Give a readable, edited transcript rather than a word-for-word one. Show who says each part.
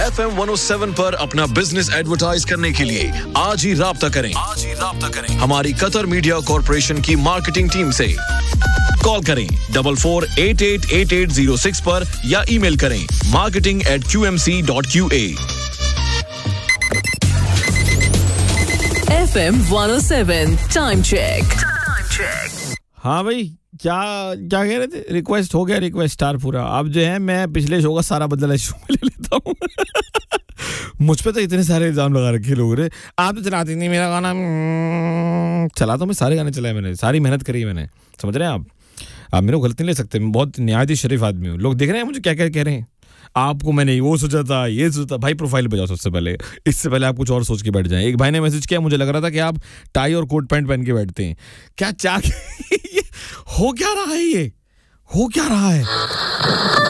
Speaker 1: FM 107 पर अपना business advertise करने के लिए आज ही राब्ता करें हमारी कतर मीडिया कॉर्पोरेशन की मार्केटिंग टीम से। कॉल करें 44888806 पर या ईमेल करें marketing@qmc.qa।
Speaker 2: FM 107 time check.
Speaker 3: हाँ भाई, क्या क्या कह रहे थे? रिक्वेस्ट हो गया, रिक्वेस्ट स्टार पूरा। अब जो है मैं पिछले शो का सारा बदला इस शो में ले लेता हूँ। मुझ पे तो इतने सारे इल्जाम लगा रखे लोग रे, आप तो चलाते नहीं मेरा गाना। चला तो मैं सारे गाने चलाए, मैंने सारी मेहनत करी है मैंने, समझ रहे हैं आप मेरे को गलती नहीं ले सकते, मैं बहुत निहायत ही शरीफ आदमी हूँ। लोग देख रहे हैं मुझे क्या क्या कह रहे हैं, आपको मैंने वो सोचा था, ये सोचा था। भाई प्रोफाइल बजाओ सबसे पहले, इससे पहले आप कुछ और सोच के बैठ जाएं। एक भाई ने मैसेज किया, मुझे लग रहा था कि आप टाई और कोट पैंट पहन के बैठते हैं। क्या चाक हो क्या रहा है, ये हो क्या रहा है?